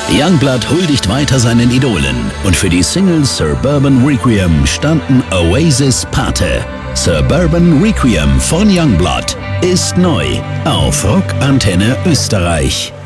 Youngblood huldigt weiter seinen Idolen und für die Single Suburban Requiem standen Oasis Pate. Suburban Requiem von Youngblood ist neu auf Rock Antenne Österreich.